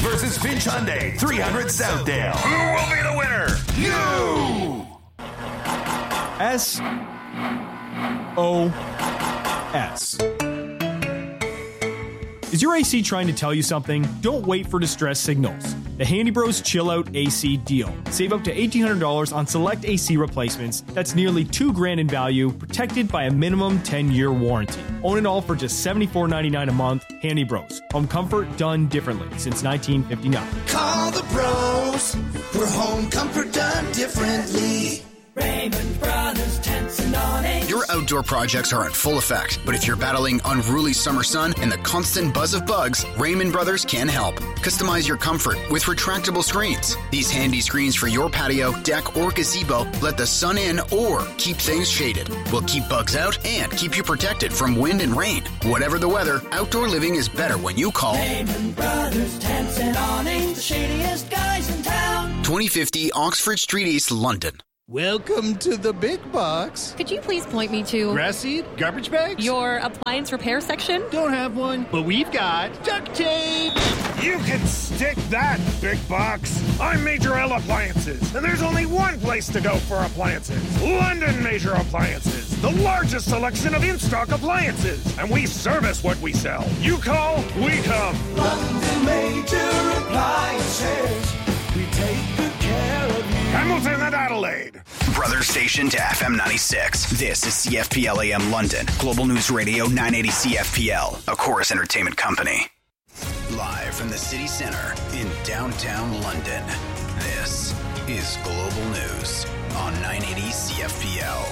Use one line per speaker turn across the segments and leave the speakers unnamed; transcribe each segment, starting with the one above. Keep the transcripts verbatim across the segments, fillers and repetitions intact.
versus Finch Hyundai, three hundred Southdale. Who will be the winner? You!
S O S. Is your A C trying to tell you something? Don't wait for distress signals. The Handy Bros Chill Out A C deal. Save up to eighteen hundred dollars on select A C replacements. That's nearly two grand in value, protected by a minimum ten-year warranty. Own it all for just seventy-four ninety-nine a month. Handy Bros. Home comfort done differently since nineteen fifty-nine.
Call the pros for home comfort done differently.
Raymond Brothers Tents and Awnings.
Your outdoor projects are in full effect, but if you're battling unruly summer sun and the constant buzz of bugs, Raymond Brothers can help. Customize your comfort with retractable screens. These handy screens for your patio, deck, or gazebo let the sun in or keep things shaded. Will keep bugs out and keep you protected from wind and rain. Whatever the weather, outdoor living is better when you call
Raymond Brothers Tents and Awnings, the shadiest guys in town.
twenty fifty Oxford Street East, London.
Welcome to the big box.
Could you please point me to...
Grass seed? Garbage bags?
Your appliance repair section?
Don't have one, but we've got duct tape.
You can stick that, big box. I'm Major L Appliances, and there's only one place to go for appliances. London Major Appliances, the largest selection of in-stock appliances. And we service what we sell. You call, we come.
London Major Appliances. We take good care of you.
Hamilton and Adelaide.
Brother station to F M ninety-six. This is C F P L A M London. Global News Radio nine eighty C F P L. A Chorus Entertainment Company. Live from the city center in downtown London. This is Global News on nine eighty C F P L.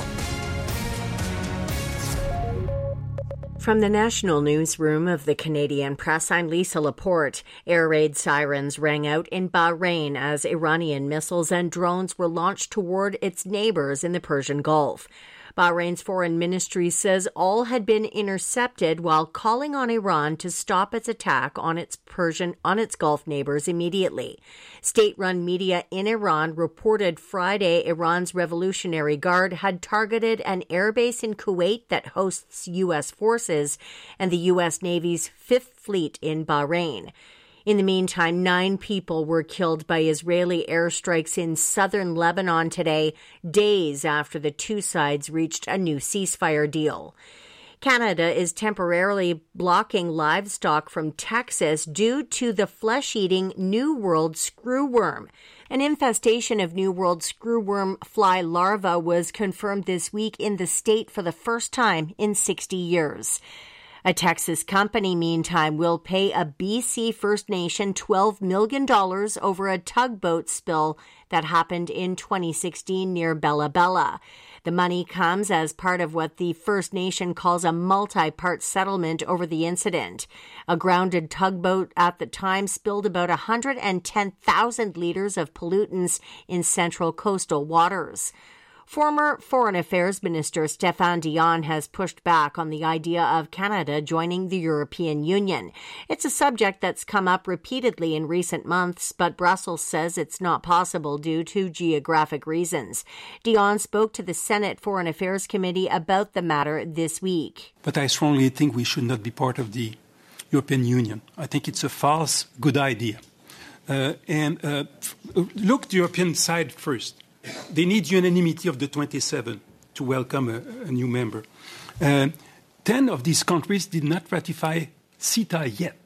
From the national newsroom of the Canadian Press, I'm Lisa Laporte. Air raid sirens rang out in Bahrain as Iranian missiles and drones were launched toward its neighbors in the Persian Gulf. Bahrain's foreign ministry says all had been intercepted while calling on Iran to stop its attack on its Persian on its Gulf neighbors immediately. State-run media in Iran reported Friday Iran's Revolutionary Guard had targeted an airbase in Kuwait that hosts U S forces and the U S Navy's Fifth Fleet in Bahrain. In the meantime, nine people were killed by Israeli airstrikes in southern Lebanon today, days after the two sides reached a new ceasefire deal. Canada is temporarily blocking livestock from Texas due to the flesh-eating New World screwworm. An infestation of New World screwworm fly larvae was confirmed this week in the state for the first time in sixty years. A Texas company, meantime, will pay a B C First Nation twelve million dollars over a tugboat spill that happened in twenty sixteen near Bella Bella. The money comes as part of what the First Nation calls a multi-part settlement over the incident. A grounded tugboat at the time spilled about one hundred ten thousand liters of pollutants in central coastal waters. Former Foreign Affairs Minister Stéphane Dion has pushed back on the idea of Canada joining the European Union. It's a subject that's come up repeatedly in recent months, but Brussels says it's not possible due to geographic reasons. Dion spoke to the Senate Foreign Affairs Committee about the matter this week.
But I strongly think we should not be part of the European Union. I think it's a false good idea. Uh, and uh, look at the European side first. They need unanimity of the twenty-seven to welcome a, a new member. Uh, Ten of these countries did not ratify CETA yet.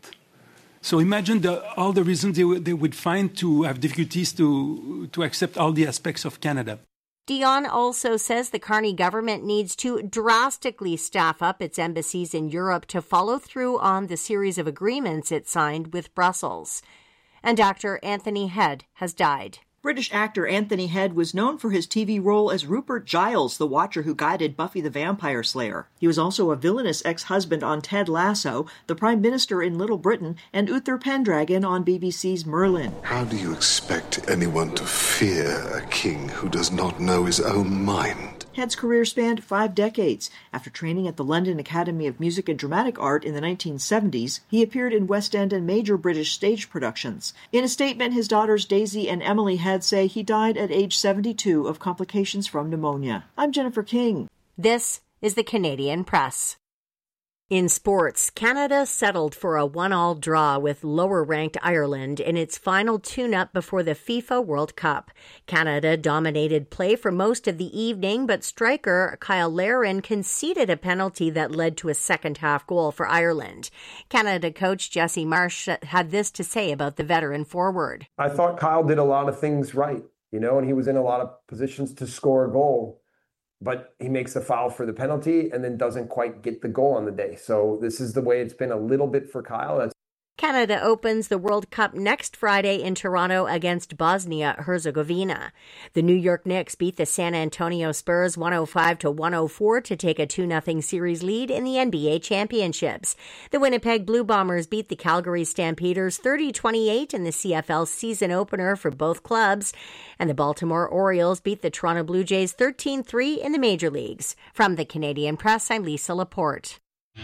So imagine the, all the reasons they, w- they would find to have difficulties to, to accept all the aspects of Canada.
Dion also says the Carney government needs to drastically staff up its embassies in Europe to follow through on the series of agreements it signed with Brussels. And actor Anthony Head has died.
British actor Anthony Head was known for his T V role as Rupert Giles, the Watcher who guided Buffy the Vampire Slayer. He was also a villainous ex-husband on Ted Lasso, the Prime Minister in Little Britain, and Uther Pendragon on B B C's Merlin.
How do you expect anyone to fear a king who does not know his own mind?
Head's career spanned five decades. After training at the London Academy of Music and Dramatic Art in the nineteen seventies, he appeared in West End and major British stage productions. In a statement, his daughters Daisy and Emily Head say he died at age seventy-two of complications from pneumonia. I'm Jennifer King.
This is the Canadian Press. In sports, Canada settled for a one-all draw with lower-ranked Ireland in its final tune-up before the FIFA World Cup. Canada dominated play for most of the evening, but striker Kyle Larin conceded a penalty that led to a second-half goal for Ireland. Canada coach Jesse Marsh had this to say about the veteran forward.
I thought Kyle did a lot of things right, you know, and he was in a lot of positions to score a goal. But he makes the foul for the penalty and then doesn't quite get the goal on the day. So this is the way it's been a little bit for Kyle. That's
Canada opens the World Cup next Friday in Toronto against Bosnia-Herzegovina. The New York Knicks beat the San Antonio Spurs one oh five to one oh four to take a two nothing series lead in the N B A championships. The Winnipeg Blue Bombers beat the Calgary Stampeders thirty twenty-eight in the C F L season opener for both clubs. And the Baltimore Orioles beat the Toronto Blue Jays thirteen three in the major leagues. From the Canadian Press, I'm Lisa Laporte.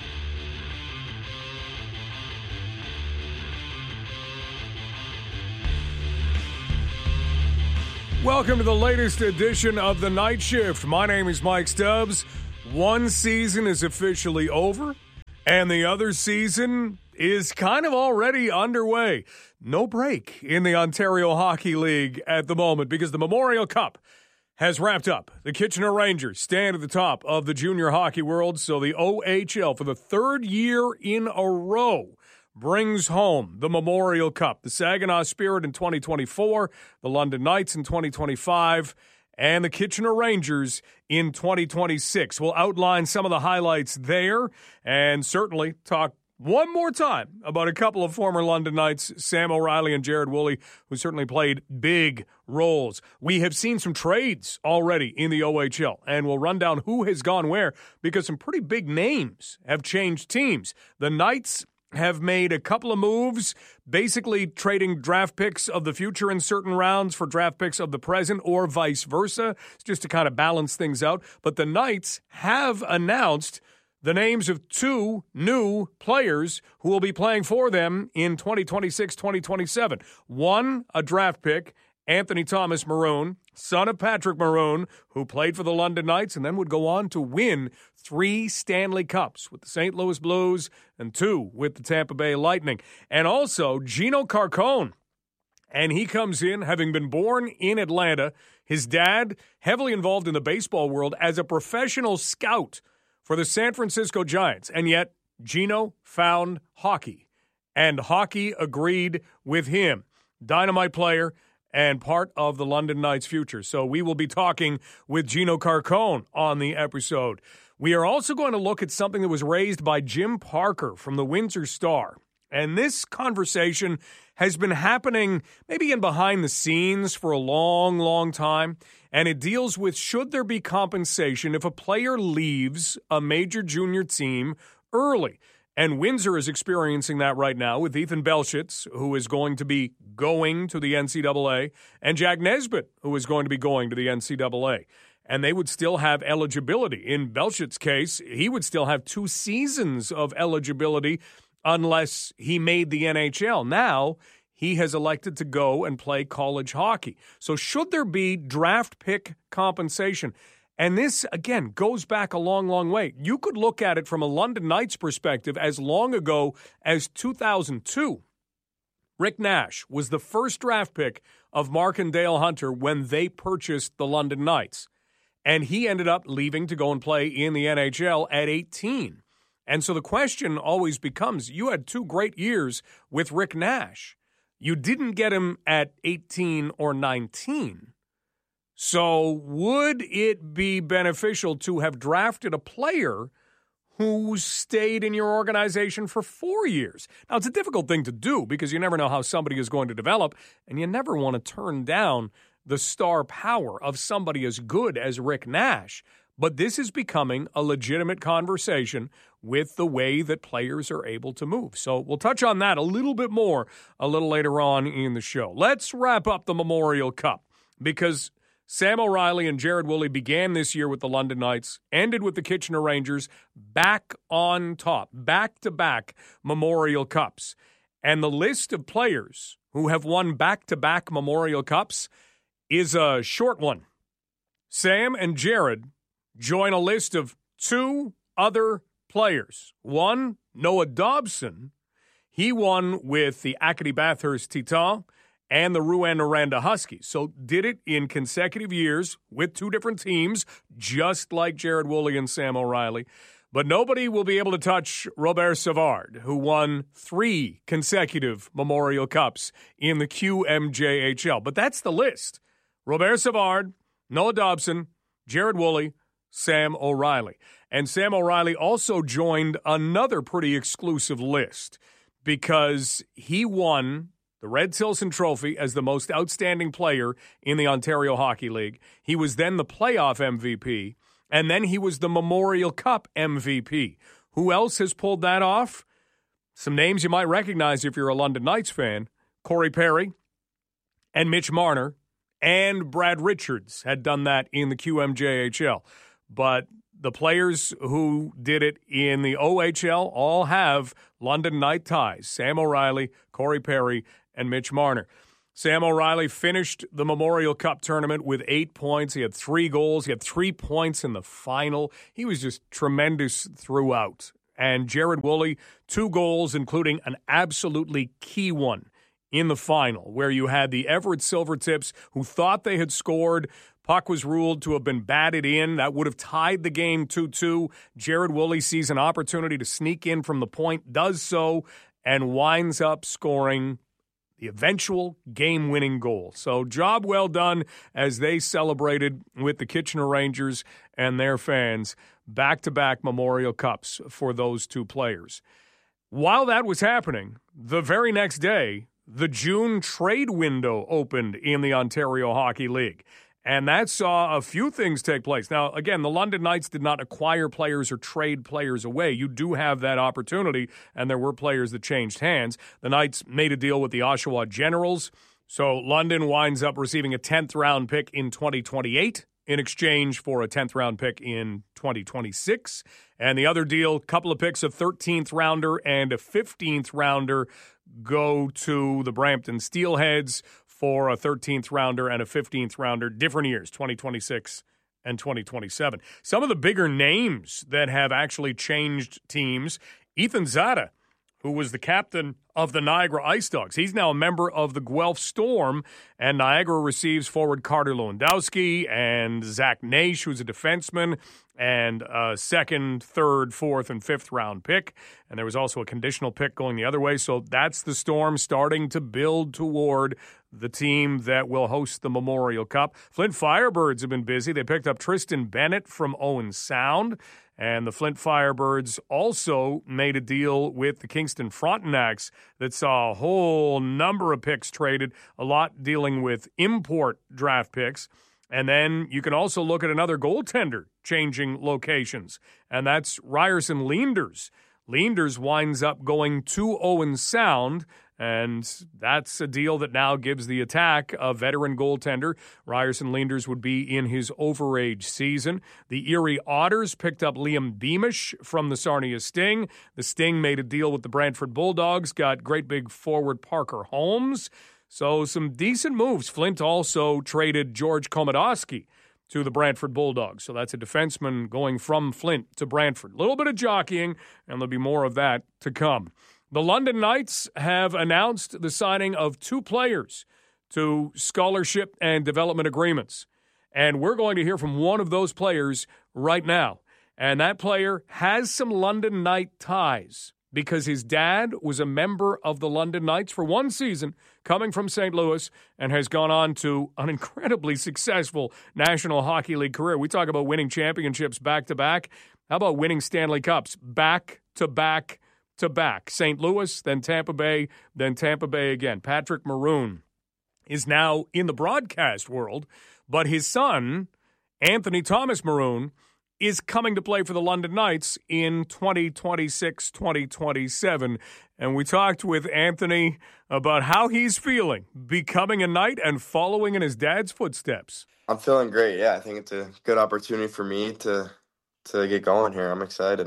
Welcome to the latest edition of The Night Shift. My name is Mike Stubbs. One season is officially over, and the other season is kind of already underway. No break in the Ontario Hockey League at the moment because the Memorial Cup has wrapped up. The Kitchener Rangers stand at the top of the junior hockey world, so the O H L, for the third year in a row, brings home the Memorial Cup. The Saginaw Spirit in twenty twenty-four, the London Knights in twenty twenty-five, and the Kitchener Rangers in twenty twenty-six. We'll outline some of the highlights there and certainly talk one more time about a couple of former London Knights, Sam O'Reilly and Jared Woolley, who certainly played big roles. We have seen some trades already in the O H L, and we'll run down who has gone where because some pretty big names have changed teams. The Knights have made a couple of moves, basically trading draft picks of the future in certain rounds for draft picks of the present or vice versa, just to kind of balance things out. But the Knights have announced the names of two new players who will be playing for them in twenty twenty-six twenty twenty-seven. One, a draft pick, Anthony Thomas Maroon, son of Patrick Maroon, who played for the London Knights and then would go on to win three Stanley Cups with the Saint Louis Blues and two with the Tampa Bay Lightning. And also Gino Carcone. And he comes in having been born in Atlanta. His dad, heavily involved in the baseball world as a professional scout for the San Francisco Giants. And yet Gino found hockey, and hockey agreed with him. Dynamite player and part of the London Knights' future. So we will be talking with Gino Carcone on the episode. We are also going to look at something that was raised by Jim Parker from the Windsor Star. And this conversation has been happening maybe in behind the scenes for a long, long time. And it deals with, should there be compensation if a player leaves a major junior team early? And Windsor is experiencing that right now with Ethan Belschitz, who is going to be going to the N C double A, and Jack Nesbitt, who is going to be going to the N C double A. And they would still have eligibility. In Belschitz's case, he would still have two seasons of eligibility unless he made the N H L. Now, he has elected to go and play college hockey. So should there be draft pick compensation? And this, again, goes back a long, long way. You could look at it from a London Knights perspective as long ago as two thousand two. Rick Nash was the first draft pick of Mark and Dale Hunter when they purchased the London Knights. And he ended up leaving to go and play in the N H L at eighteen. And so the question always becomes, you had two great years with Rick Nash. You didn't get him at eighteen or nineteen. So would it be beneficial to have drafted a player who stayed in your organization for four years? Now, it's a difficult thing to do because you never know how somebody is going to develop, and you never want to turn down the star power of somebody as good as Rick Nash. But this is becoming a legitimate conversation with the way that players are able to move. So we'll touch on that a little bit more a little later on in the show. Let's wrap up the Memorial Cup because Sam O'Reilly and Jared Woolley began this year with the London Knights, ended with the Kitchener Rangers, back on top, back-to-back Memorial Cups. And the list of players who have won back-to-back Memorial Cups is a short one. Sam and Jared join a list of two other players. One, Noah Dobson. He won with the Acadie Bathurst Titans and the Rouyn-Noranda Huskies. So did it in consecutive years with two different teams, just like Jared Woolley and Sam O'Reilly. But nobody will be able to touch Robert Savard, who won three consecutive Memorial Cups in the Q M J H L. But that's the list. Robert Savard, Noah Dobson, Jared Woolley, Sam O'Reilly. And Sam O'Reilly also joined another pretty exclusive list because he won the Red Tilson Trophy as the most outstanding player in the Ontario Hockey League. He was then the playoff M V P, and then he was the Memorial Cup M V P. Who else has pulled that off? Some names you might recognize if you're a London Knights fan. Corey Perry and Mitch Marner and Brad Richards had done that in the Q M J H L. But the players who did it in the O H L all have London Knight ties. Sam O'Reilly, Corey Perry, and Mitch Marner. Sam O'Reilly finished the Memorial Cup tournament with eight points. He had three goals. He had three points in the final. He was just tremendous throughout. And Jared Woolley, two goals, including an absolutely key one in the final, where you had the Everett Silvertips, who thought they had scored. Puck was ruled to have been batted in. That would have tied the game two two. Jared Woolley sees an opportunity to sneak in from the point, does so, and winds up scoring the eventual game-winning goal. So job well done as they celebrated with the Kitchener Rangers and their fans. Back-to-back Memorial Cups for those two players. While that was happening, the very next day, the June trade window opened in the Ontario Hockey League. And that saw a few things take place. Now, again, the London Knights did not acquire players or trade players away. You do have that opportunity, and there were players that changed hands. The Knights made a deal with the Oshawa Generals, so London winds up receiving a tenth-round pick in twenty twenty-eight in exchange for a tenth-round pick in twenty twenty-six. And the other deal, a couple of picks, a thirteenth-rounder and a fifteenth-rounder, go to the Brampton Steelheads for a thirteenth-rounder and a fifteenth-rounder, different years, twenty twenty-six and twenty twenty-seven. Some of the bigger names that have actually changed teams, Ethan Zada, who was the captain of the Niagara Ice Dogs. He's now a member of the Guelph Storm, and Niagara receives forward Carter Lewandowski and Zach Naish, who's a defenseman, and a second, third, fourth, and fifth round pick. And there was also a conditional pick going the other way. So that's the Storm starting to build toward the team that will host the Memorial Cup. Flint Firebirds have been busy. They picked up Tristan Bennett from Owen Sound. And the Flint Firebirds also made a deal with the Kingston Frontenacs that saw a whole number of picks traded, a lot dealing with import draft picks. And then you can also look at another goaltender changing locations, and that's Ryerson Leenders. Leenders winds up going to Owen Sound, and that's a deal that now gives the Attack a veteran goaltender. Ryerson Leenders would be in his overage season. The Erie Otters picked up Liam Beamish from the Sarnia Sting. The Sting made a deal with the Brantford Bulldogs, got great big forward Parker Holmes. So some decent moves. Flint also traded George Komodowski to the Brantford Bulldogs. So that's a defenseman going from Flint to Brantford. A little bit of jockeying, and there'll be more of that to come. The London Knights have announced the signing of two players to scholarship and development agreements. And we're going to hear from one of those players right now. And that player has some London Knight ties because his dad was a member of the London Knights for one season, coming from Saint Louis, and has gone on to an incredibly successful National Hockey League career. We talk about winning championships back-to-back. How about winning Stanley Cups back-to-back to back? Saint Louis, then Tampa Bay, then Tampa Bay again. Patrick Maroon is now in the broadcast world, but his son, Anthony Thomas Maroon, is coming to play for the London Knights in twenty twenty-six twenty twenty-seven. And we talked with Anthony about how he's feeling, becoming a Knight and following in his dad's footsteps.
I'm feeling great, yeah. I think it's a good opportunity for me to to get going here. I'm excited.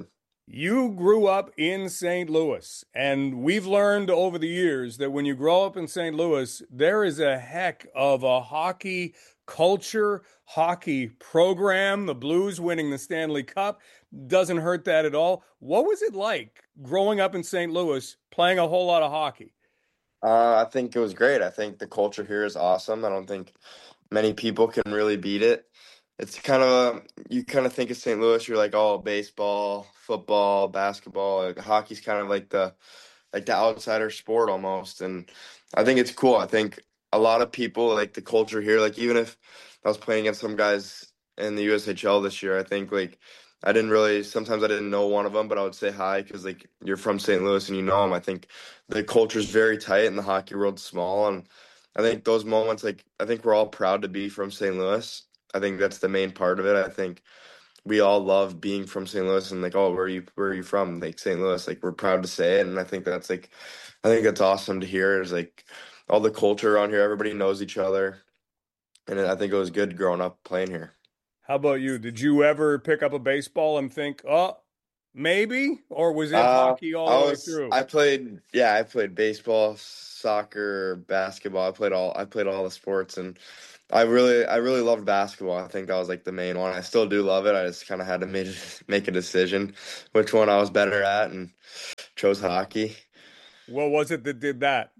You grew up in Saint Louis, and we've learned over the years that when you grow up in Saint Louis, there is a heck of a hockey culture, hockey program. The Blues winning the Stanley Cup doesn't hurt that at all. What was it like growing up in Saint Louis, playing a whole lot of hockey?
Uh, I think it was great. I think the culture here is awesome. I don't think many people can really beat it. It's kind of a, you kind of think of Saint Louis, you're like, oh, baseball, football, basketball. Like, hockey's kind of like the like the outsider sport almost, and I think it's cool. I think a lot of people like the culture here. Like, even if I was playing against some guys in the U S H L this year, I think like I didn't really. Sometimes I didn't know one of them, but I would say hi because like you're from Saint Louis and you know them. I think the culture is very tight and the hockey world's small, and I think those moments, like I think we're all proud to be from Saint Louis. I think that's the main part of it. I think we all love being from Saint Louis and like, oh, where are you where are you from? Like Saint Louis, like we're proud to say it. And I think that's like I think that's awesome to hear is like all the culture around here, everybody knows each other. And I think it was good growing up playing here.
How about you? Did you ever pick up a baseball and think, oh, maybe? Or was it
Uh,
hockey all
I
the way
was
through?
I played yeah, I played baseball, soccer, basketball. I played all I played all the sports, and I really, I really loved basketball. I think that was like the main one. I still do love it. I just kind of had to make make a decision which one I was better at, and chose hockey.
What was it that did that?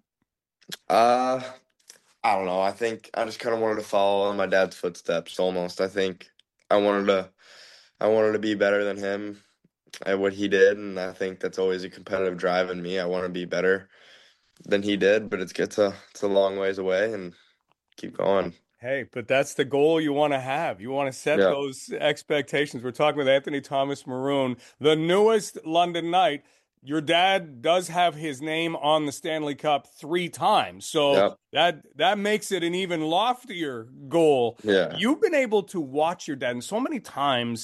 Uh, I don't know. I think I just kind of wanted to follow in my dad's footsteps. Almost. I think I wanted to, I wanted to be better than him at what he did, and I think that's always a competitive drive in me. I want to be better than he did, but it's it's a it's a long ways away, and keep going.
Hey, but that's the goal you want to have. You want to set
Yeah.
those expectations. We're talking with Anthony Thomas Maroon, the newest London Knight. Your dad does have his name on the Stanley Cup three times, so
Yep.
that that makes it an even loftier goal.
Yeah.
You've been able to watch your dad, and so many times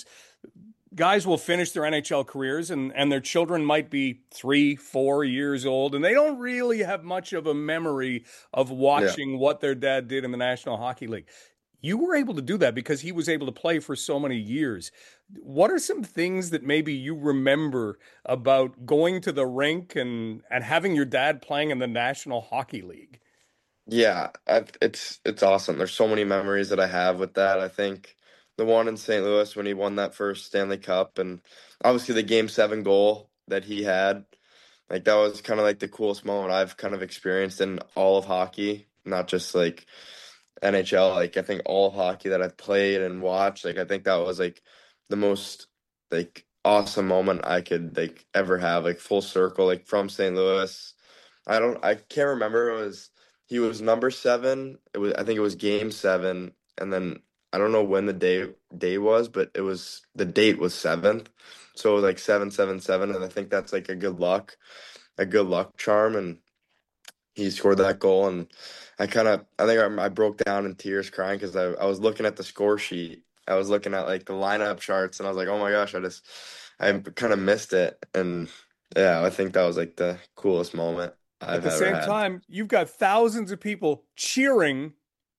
guys will finish their N H L careers and, and their children might be three, four years old, and they don't really have much of a memory of watching what their dad did in the National Hockey League. You were able to do that because he was able to play for so many years. What are some things that maybe you remember about going to the rink and, and having your dad playing in the National Hockey League?
Yeah, I, it's it's awesome. There's so many memories that I have with that. I think the one in Saint Louis when he won that first Stanley Cup, and obviously the Game Seven goal that he had, like that was kind of like the coolest moment I've kind of experienced in all of hockey, not just like N H L. Like I think all of hockey that I've played and watched, like I think that was like the most like awesome moment I could like ever have, like full circle, like from Saint Louis. I don't, I can't remember. It was he was number seven. It was I think it was Game Seven, and then I don't know when the day day was, but it was the date was seventh, so it was like seven seven seven, and I think that's like a good luck, a good luck charm, and he scored that goal, and I kind of I think I, I broke down in tears crying because I I was looking at the score sheet, I was looking at like the lineup charts, and I was like, oh my gosh, I just I kind of missed it, and yeah, I think that was like the coolest moment I've
At the
ever
same
had.
time, you've got thousands of people cheering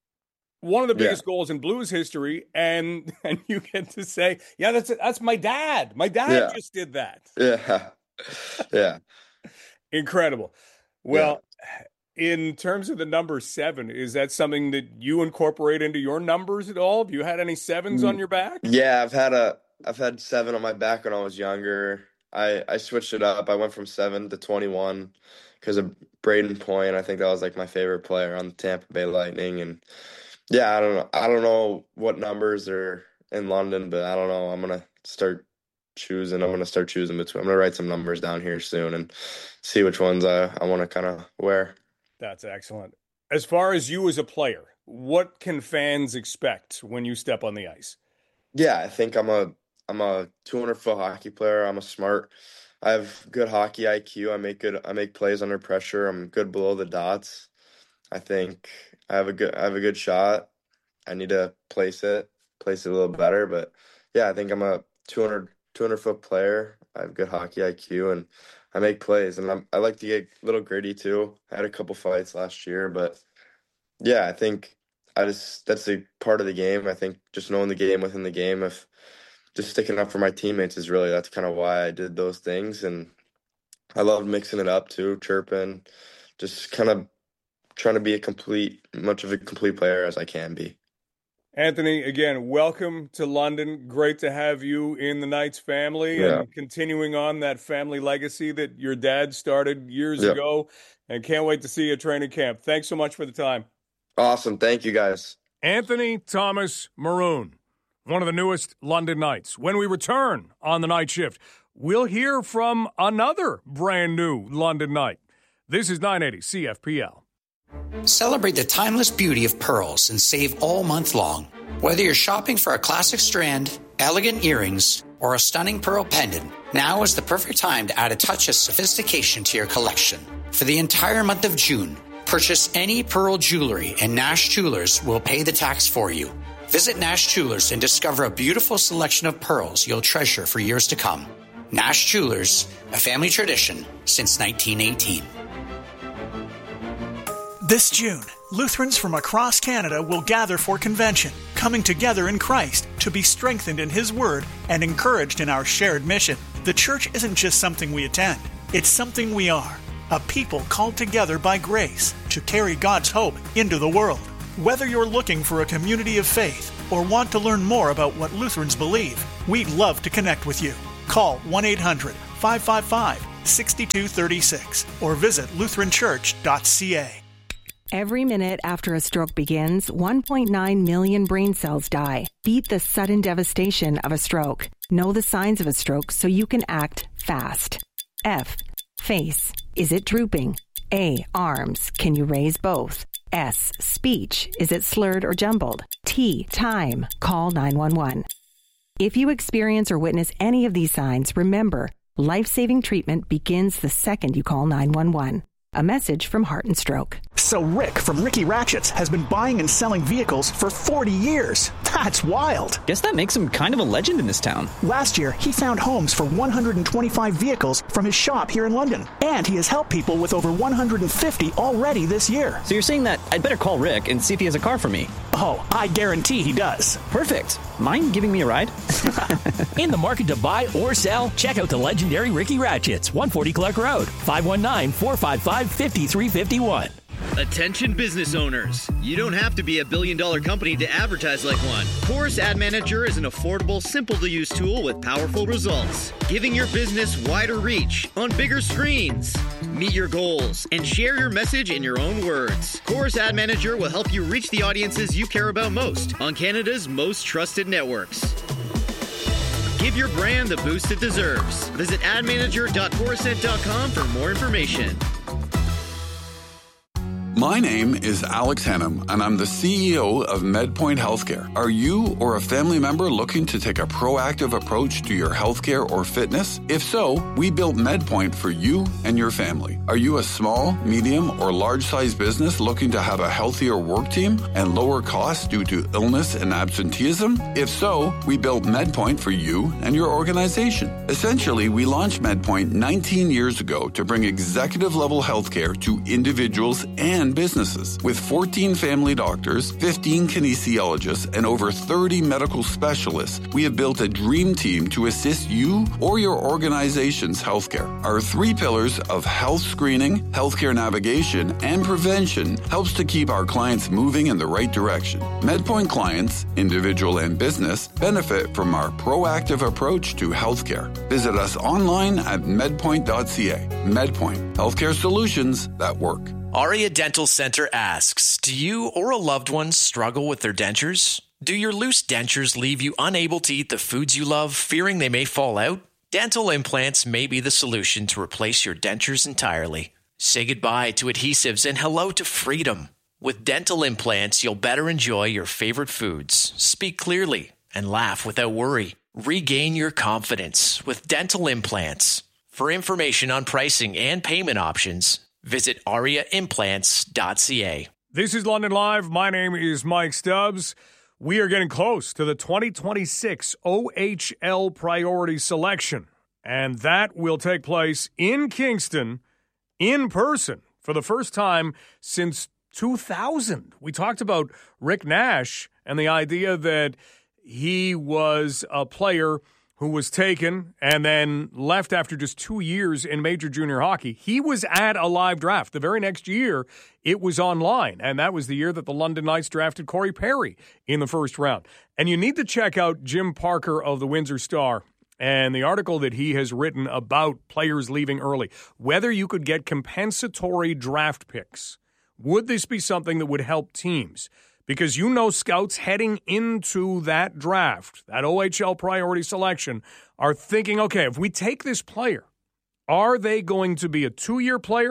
one of the
Yeah.
biggest goals in Blues history, and and you get to say, "Yeah, that's that's my dad. My dad
Yeah.
just did that."
Yeah, yeah.
Incredible. Well, in terms of the number seven, is that something that you incorporate into your numbers at all? Have you had any sevens on your back?
Yeah, I've had a I've had seven on my back when I was younger. I I switched it up. I went from seven to twenty-one because of Braden Point. I think that was like my favorite player on the Tampa Bay Lightning, and yeah, I don't know. I don't know what numbers are in London, but I don't know. I'm gonna start choosing. I'm gonna start choosing between. I'm gonna write some numbers down here soon and see which ones I I want to kind of wear.
That's excellent. As far as you as a player, what can fans expect when you step on the ice?
Yeah, I think I'm a I'm a two hundred foot hockey player. I'm a smart. I have good hockey I Q. I make good. I make plays under pressure. I'm good below the dots. I think I have a good. I have a good shot. I need to place it, place it a little better. But yeah, I think I'm a two hundred, two hundred foot player. I have good hockey I Q, and I make plays. And I'm, I like to get a little gritty too. I had a couple fights last year, but yeah, I think I just that's a part of the game. I think just knowing the game within the game. If just sticking up for my teammates is really, that's kind of why I did those things. And I love mixing it up too, chirping, just kind of trying to be a complete, much of a complete player as I can be.
Anthony, again, welcome to London. Great to have you in the Knights family
Yeah.
and continuing on that family legacy that your dad started years
Yeah.
ago. And can't wait to see you at training camp. Thanks so much for the time.
Awesome. Thank you, guys.
Anthony Thomas Maroon, one of the newest London Knights. When we return on the night shift, we'll hear from another brand new London Knight. This is nine eighty C F P L.
Celebrate the timeless beauty of pearls and save all month long. Whether you're shopping for a classic strand, elegant earrings, or a stunning pearl pendant, now is the perfect time to add a touch of sophistication to your collection. For the entire month of June, purchase any pearl jewelry and Nash Jewelers will pay the tax for you. Visit Nash Jewelers and discover a beautiful selection of pearls you'll treasure for years to come. Nash Jewelers, a family tradition since nineteen eighteen.
This June, Lutherans from across Canada will gather for convention, coming together in Christ to be strengthened in His Word and encouraged in our shared mission. The church isn't just something we attend, it's something we are. A people called together by grace to carry God's hope into the world. Whether you're looking for a community of faith or want to learn more about what Lutherans believe, we'd love to connect with you. Call one eight hundred, five five five, six two three six or visit lutheran church dot c a.
Every minute after a stroke begins, one point nine million brain cells die. Beat the sudden devastation of a stroke. Know the signs of a stroke so you can act fast. F. Face. Is it drooping? A. Arms. Can you raise both? S. Speech. Is it slurred or jumbled? T. Time. Call nine one one. If you experience or witness any of these signs, remember, life-saving treatment begins the second you call nine one one. A message from Heart and Stroke.
So Rick from Ricky Ratchets has been buying and selling vehicles for forty years. That's wild.
Guess that makes him kind of a legend in this town.
Last year, he found homes for one hundred twenty-five vehicles from his shop here in London. And he has helped people with over one hundred fifty already this year.
So you're saying that I'd better call Rick and see if he has a car for me?
Oh, I guarantee he does.
Perfect. Mind giving me a ride?
In the market to buy or sell? Check out the legendary Ricky Ratchets, one forty Clark Road, five one nine, four five five, five three five one.
Attention business owners. You don't have to be a billion dollar company to advertise like one. Chorus Ad Manager is an affordable, simple to use tool with powerful results, giving your business wider reach on bigger screens. Meet your goals and share your message in your own words. Chorus Ad Manager will help you reach the audiences you care about most on Canada's most trusted networks. Give your brand the boost it deserves. Visit ad manager dot chorused dot com for more information.
My name is Alex Hannum, and I'm the C E O of MedPoint Healthcare. Are you or a family member looking to take a proactive approach to your healthcare or fitness? If so, we built MedPoint for you and your family. Are you a small, medium, or large-sized business looking to have a healthier work team and lower costs due to illness and absenteeism? If so, we built MedPoint for you and your organization. Essentially, we launched MedPoint nineteen years ago to bring executive-level healthcare to individuals and businesses. With fourteen family doctors, fifteen kinesiologists, and over thirty medical specialists, we have built a dream team to assist you or your organization's healthcare. Our three pillars of health screening, healthcare navigation, and prevention helps to keep our clients moving in the right direction. MedPoint clients, individual and business, benefit from our proactive approach to healthcare. Visit us online at medpoint dot c a. MedPoint, healthcare solutions that work.
Aria Dental Center asks, do you or a loved one struggle with their dentures? Do your loose dentures leave you unable to eat the foods you love, fearing they may fall out? Dental implants may be the solution to replace your dentures entirely. Say goodbye to adhesives and hello to freedom. With dental implants, you'll better enjoy your favorite foods, speak clearly, and laugh without worry. Regain your confidence with dental implants. For information on pricing and payment options, visit aria implants dot c a.
This is London Live. My name is Mike Stubbs. We are getting close to the twenty twenty-six O H L priority selection, and that will take place in Kingston in person for the first time since two thousand. We talked about Rick Nash and the idea that he was a player who was taken and then left after just two years in major junior hockey. He was at a live draft. The very next year, it was online, and that was the year that the London Knights drafted Corey Perry in the first round. And you need to check out Jim Parker of the Windsor Star and the article that he has written about players leaving early. Whether you could get compensatory draft picks. Would this be something that would help teams? Because you know scouts heading into that draft, that O H L priority selection, are thinking, okay, if we take this player, are they going to be a two-year player?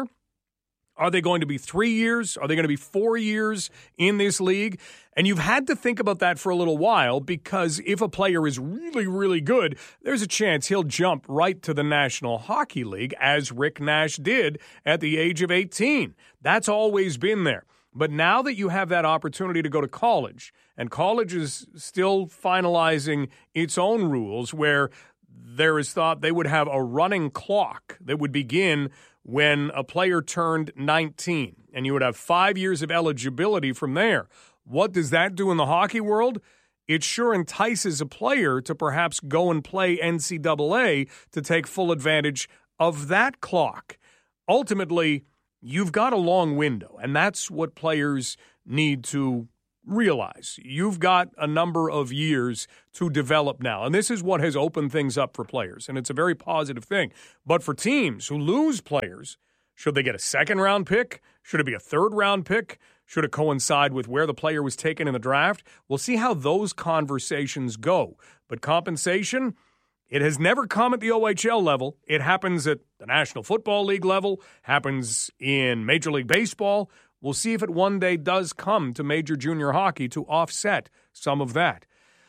Are they going to be three years? Are they going to be four years in this league? And you've had to think about that for a little while, because if a player is really, really good, there's a chance he'll jump right to the National Hockey League, as Rick Nash did at the age of eighteen. That's always been there. But now that you have that opportunity to go to college, and college is still finalizing its own rules where there is thought they would have a running clock that would begin when a player turned nineteen, and you would have five years of eligibility from there. What does that do in the hockey world? It sure entices a player to perhaps go and play N C double A to take full advantage of that clock. Ultimately, you've got a long window, and that's what players need to realize. You've got a number of years to develop now, and this is what has opened things up for players, and it's a very positive thing. But for teams who lose players, should they get a second-round pick? Should it be a third-round pick? Should it coincide with where the player was taken in the draft? We'll see how those conversations go. But compensation, it has never come at the O H L level. It happens at the National Football League level, happens in Major League Baseball. We'll see if it one day does come to major junior hockey to offset some of that.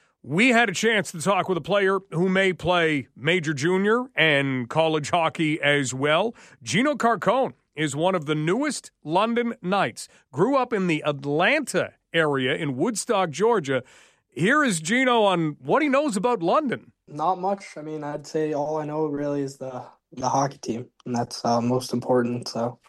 We had a chance to talk with a player who may play major junior and college hockey as well. Gino Carcone is one of the newest London Knights. Grew up in the Atlanta area in Woodstock, Georgia. Here is Gino on what he knows about London.
Not much. I mean, I'd say all I know really is the the hockey team, and that's uh, most important. So,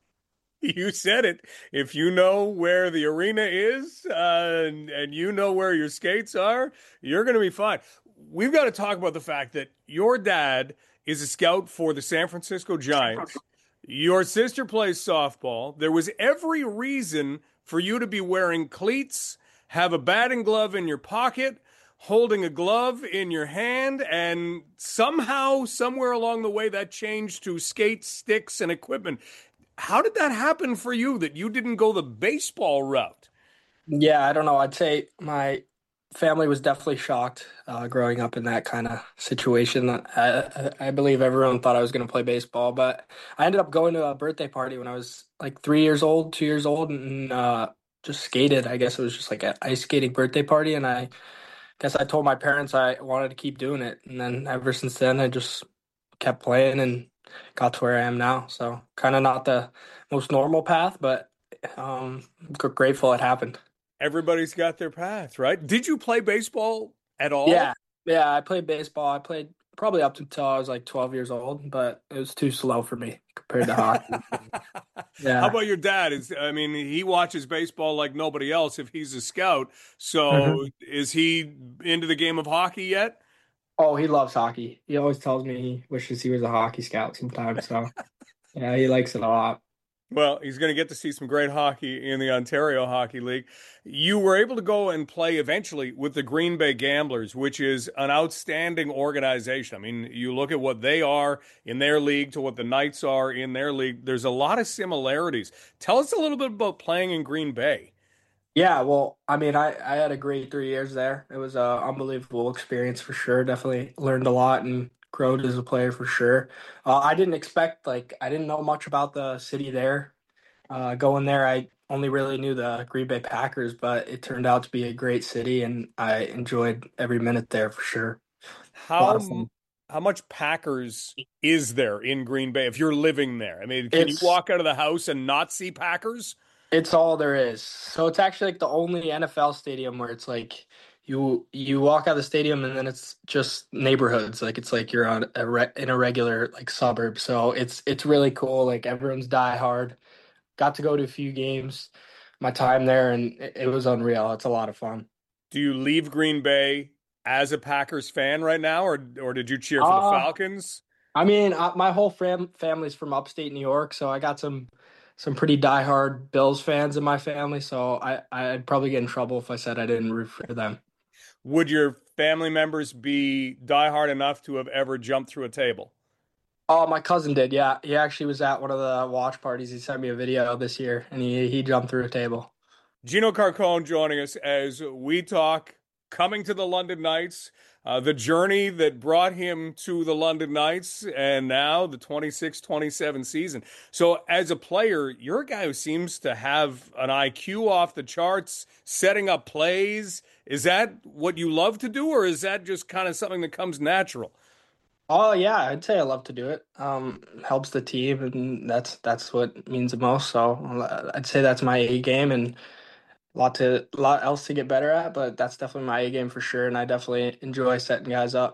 you said it. If you know where the arena is uh, and, and you know where your skates are, you're going to be fine. We've got to talk about the fact that your dad is a scout for the San Francisco Giants. Your sister plays softball. There was every reason for you to be wearing cleats, have a batting glove in your pocket, holding a glove in your hand, and somehow, somewhere along the way, that changed to skates, sticks, and equipment. How did that happen for you that you didn't go the baseball route?
Yeah, I don't know. I'd say my family was definitely shocked uh, growing up in that kind of situation. I, I believe everyone thought I was going to play baseball, but I ended up going to a birthday party when I was like three years old, two years old, and uh, just skated. I guess it was just like an ice skating birthday party, and I guess I told my parents I wanted to keep doing it. And then ever since then, I just kept playing and got to where I am now. So kind of not the most normal path, but um, grateful it happened.
Everybody's got their path, right? Did you play baseball at all?
Yeah, yeah, I played baseball. I played probably up until I was like twelve years old, but it was too slow for me compared to hockey. Yeah.
How about your dad? Is I mean, he watches baseball like nobody else if he's a scout. So
Mhm.
is he into the game of hockey yet?
Oh, he loves hockey. He always tells me he wishes he was a hockey scout sometimes. So yeah, he likes it a lot.
Well, he's going to get to see some great hockey in the Ontario Hockey League. You were able to go and play eventually with the Green Bay Gamblers, which is an outstanding organization. I mean, you look at what they are in their league to what the Knights are in their league. There's a lot of similarities. Tell us a little bit about playing in Green Bay.
Yeah, well, I mean, I, I had a great three years there. It was an unbelievable experience for sure. Definitely learned a lot and growed as a player for sure. Uh, I didn't expect, like, I didn't know much about the city there. Uh, going there, I only really knew the Green Bay Packers, but it turned out to be a great city, and I enjoyed every minute there for sure.
How how much Packers is there in Green Bay if you're living there? I mean, can
It's-
you walk out of the house and not see Packers?
It's all there is. So it's actually like the only N F L stadium where it's like you you walk out of the stadium and then it's just neighborhoods. Like it's like you're on a re- in a regular like suburb. So it's it's really cool. Like everyone's die hard. Got to go to a few games, my time there, and it, it was unreal. It's a lot of fun.
Do you leave Green Bay as a Packers fan right now, or or did you cheer for
Uh,
the Falcons?
I mean, uh, my whole fam- family's from upstate New York, so I got some some pretty diehard Bills fans in my family. So I I'd probably get in trouble if I said I didn't root for them.
Would your family members be diehard enough to have ever jumped through a table?
Oh, my cousin did. Yeah, he actually was at one of the watch parties. He sent me a video this year, and he he jumped through a table.
Gino Carcone joining us as we talk coming to the London Knights, uh, the journey that brought him to the London Knights, and now the twenty-six twenty-seven season. So as a player, you're a guy who seems to have an I Q off the charts, setting up plays. Is that what you love to do, or is that just kind of something that comes natural?
Oh yeah, I'd say I love to do it. Um, helps the team, and that's that's what means the most. So I'd say that's my A game, and a lot to a lot else to get better at, but that's definitely my A game for sure, and I definitely enjoy setting guys up.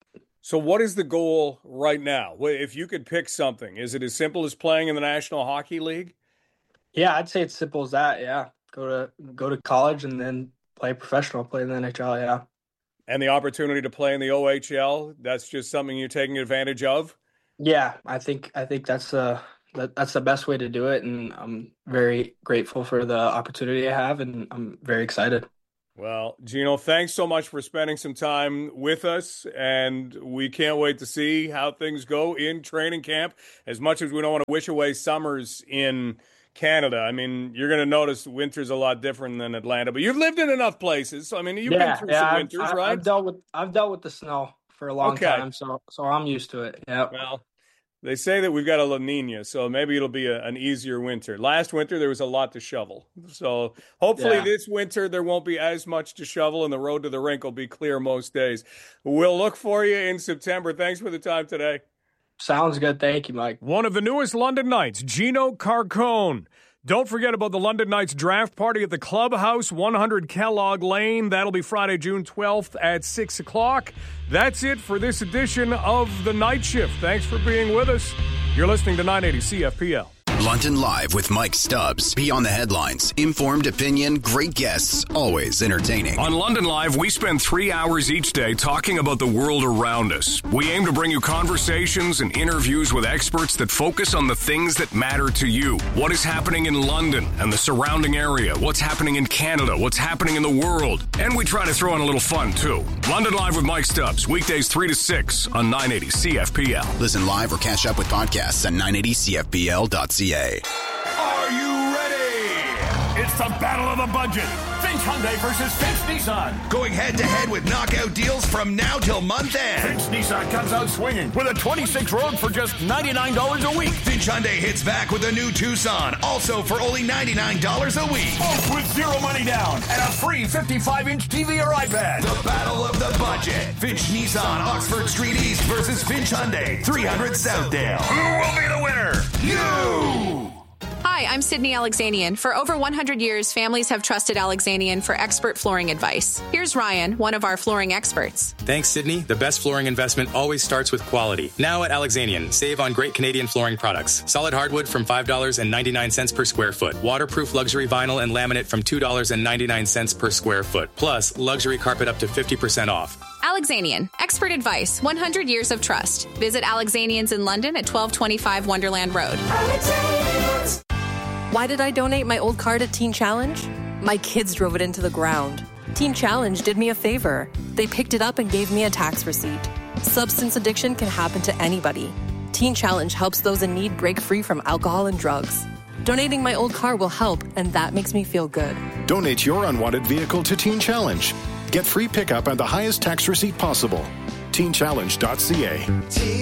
So what is the goal right now? If you could pick something, is it as simple as playing in the National Hockey League?
Yeah, I'd say it's simple as that. Yeah, go to go to college and then play professional, play in the N H L. Yeah,
and the opportunity to play in the O H L, that's just something you're taking advantage of?
Yeah, I think I think that's uh that, that's the best way to do it, and I'm very grateful for the opportunity I have, and I'm very excited.
Well, Gino, thanks so much for spending some time with us, and we can't wait to see how things go in training camp. As much as we don't want to wish away summers in Canada, I mean, you're going to notice winter's a lot different than Atlanta, but you've lived in enough places, so I mean, you've
yeah,
been through
yeah,
some
I've,
winters,
I've,
right?
I've dealt with I've dealt with the snow for a long
Okay.
time, so so I'm used to it. Yeah.
Well, they say that we've got a La Nina, so maybe it'll be a, an easier winter. Last winter, there was a lot to shovel. So hopefully
Yeah.
this winter, there won't be as much to shovel, and the road to the rink will be clear most days. We'll look for you in September. Thanks for the time today.
Sounds good. Thank you, Mike.
One of the newest London Knights, Gino Carcone. Don't forget about the London Knights draft party at the Clubhouse, one hundred Kellogg Lane. That'll be Friday, June twelfth at six o'clock. That's it for this edition of The Night Shift. Thanks for being with us. You're listening to nine eighty C F P L.
London Live with Mike Stubbs. Beyond the headlines, informed opinion, great guests, always entertaining.
On London Live, we spend three hours each day talking about the world around us. We aim to bring you conversations and interviews with experts that focus on the things that matter to you. What is happening in London and the surrounding area? What's happening in Canada? What's happening in the world? And we try to throw in a little fun, too. London Live with Mike Stubbs, weekdays three to six on nine eighty C F P L.
Listen live or catch up with podcasts at nine eighty C F P L dot C A.
Are you ready? It's the battle of the budget. Finch Hyundai versus Finch Nissan. Going head to head with knockout deals from now till month end. Finch Nissan comes out swinging with a twenty-six Rogue for just ninety-nine dollars a week. Finch Hyundai hits back with a new Tucson, also for only ninety-nine dollars a week. Both with zero money down and a free fifty-five inch T V or iPad. The battle of the budget. Finch Nissan, Oxford Street East versus Finch Hyundai, three hundred Southdale. Who will be the winner? You!
Hi, I'm Sydney Alexanian. For over one hundred years, families have trusted Alexanian for expert flooring advice. Here's Ryan, one of our flooring experts.
Thanks, Sydney. The best flooring investment always starts with quality. Now at Alexanian, save on great Canadian flooring products. Solid hardwood from five dollars and ninety-nine cents per square foot. Waterproof luxury vinyl and laminate from two dollars and ninety-nine cents per square foot. Plus, luxury carpet up to fifty percent off.
Alexanian, expert advice, one hundred years of trust. Visit Alexanians in London at twelve twenty-five Wonderland Road.
Why did I donate my old car to Teen Challenge? My kids drove it into the ground. Teen Challenge did me a favor. They picked it up and gave me a tax receipt. Substance addiction can happen to anybody. Teen Challenge helps those in need break free from alcohol and drugs. Donating my old car will help, and that makes me feel good.
Donate your unwanted vehicle to Teen Challenge. Get free pickup and the highest tax receipt possible. teen challenge dot C A.